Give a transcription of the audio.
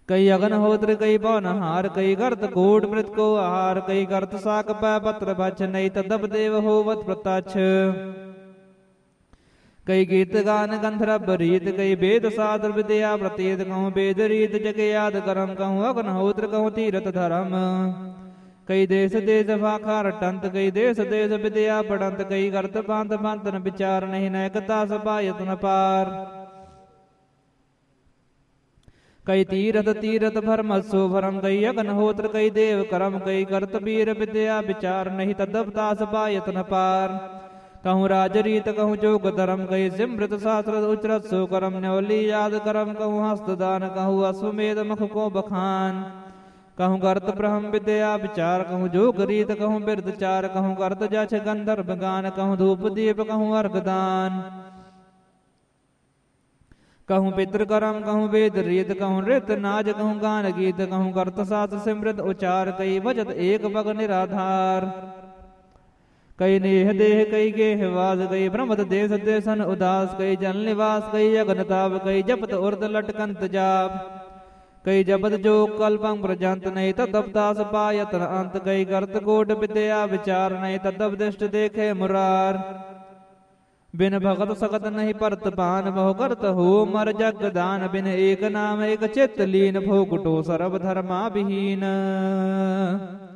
कई अग्निहोत्र कई पवनहार कई गर्त कूट मृत को आहार कई गर्त साक पै पत्र बछ नहीं तदप देव होवत प्रत्यक्ष कई गीत गान गंधर्व रीत कई वेद साधर विद्या प्रतीत कहूँ वेद रीत जग याद करम कहूँ अग्निहोत्र कहूँ तीरथ धर्म कई देश देश भाखार टंत कई देश देश विद्या पढ़ंत कई गर्त पांत पांतन विचार नहीं नैकता सपायत न पार कई तीरथ तीरथ भरमसो भरम कई अग्निहोत्र कई देव करम कई कर्त वीर विद्या विचार नहीं तदपतास पायत न पार कहूँ राजरीत कहूँ जोग धर्म कई सिमृत शास्त्र उचरत सो करम न्योली याद करम कहूँ हस्तदान कहूँ अश्वमेध मुख को बखान कहूँ गर्त ब्रह्म विद्या विचार कहूँ जोग रीत कहूँ बिरद चार कहूँ गर्त जछ गंधर्व गान कहूँ धूप दीप कहूँ अर्घदान कहूँ पितृ करम कहूँ वेद रीत कहूँ नृत्य नाज कहूँ गान गीत कहूँ कर्त सात सिमृत उचार कई भजत एक बग निराधार कई नेह देह कई गेह वास कई ब्रह्मत देश देशन उदास कई जल निवास कई अग्नताप कई जपत उर्द लटकंत जाप कई जपत जो कल्पं प्रजंत नहीं तदपदास पायत अंत कई कर्त कोट विद्या विचार नहीं तदप दृष्ट देखे मुरार बिन भगत सकत नहीं परत पान बहु करत हो मर जग दान बिन एक नाम एक चित लीन भोगटो सर्व धर्मा विहीन।